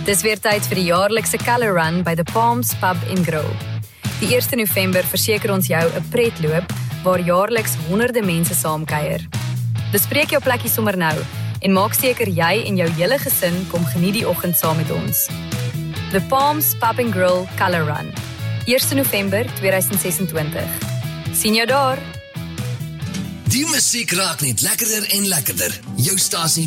Dis weer tyd vir die jaarlikse Colour Run by The Palms Pub en Grill. Die 1 November verseker ons jou 'n pretloop waar jaarliks honderde mense saamkuier. Bespreek jou plekkie sommer nou en maak seker jy en jou hele gesin kom geniet die oggend saam met ons. The Palms Pub and Grill Colour Run, 1 November 2026. Sien jou daar! Die musiek raak net lekkerder en lekkerder. Jou stasie